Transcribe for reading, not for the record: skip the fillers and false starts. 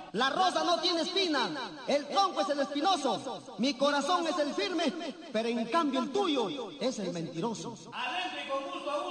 La rosa no tiene espina, el tronco es el espinoso, mi corazón es el firme, pero en cambio el tuyo es el mentiroso. Adentro y con gusto,